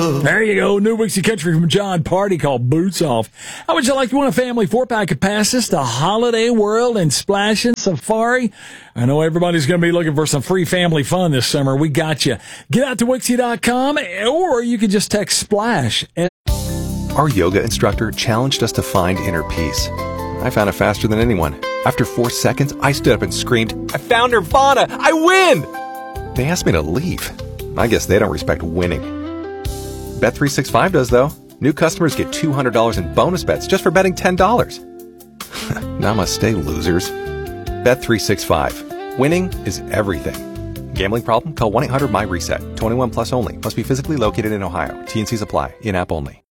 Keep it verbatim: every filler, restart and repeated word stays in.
There you go. New Wixie Country from John Party called Boots Off. How would you like to win a family four-pack of passes to Holiday World and Splash and Safari? I know everybody's going to be looking for some free family fun this summer. We got you. Get out to Wixie dot com, or you can just text SPLASH. Our yoga instructor challenged us to find inner peace. I found it faster than anyone. After four seconds, I stood up and screamed, "I found Nirvana! I win!" They asked me to leave. I guess they don't respect winning. Bet three sixty-five does, though. New customers get two hundred dollars in bonus bets just for betting ten dollars. Namaste, losers. Bet three sixty-five. Winning is everything. Gambling problem? Call one eight hundred M Y RESET. twenty-one plus only. Must be physically located in Ohio. T and Cs apply. In-app only.